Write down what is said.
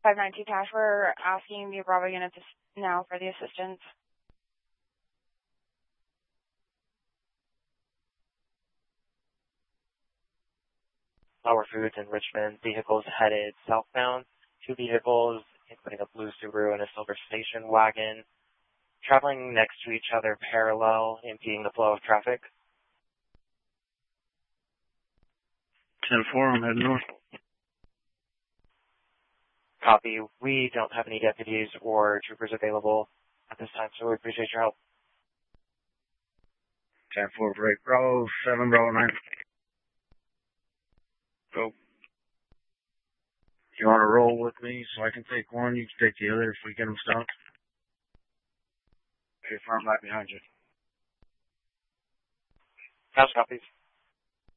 592 Cash. We're asking the Bravo units now for the assistance. Flower Foods in Richmond, vehicles headed southbound. 2 vehicles, including a blue Subaru and a silver station wagon, traveling next to each other parallel, impeding the flow of traffic. 10-4, I'm heading north. Copy. We don't have any deputies or troopers available at this time, so we appreciate your help. 10-4, break. Bravo 7, Bravo 9. Go. You want to roll with me so I can take one? You can take the other if we get them stopped. Okay, front right behind you. House copies.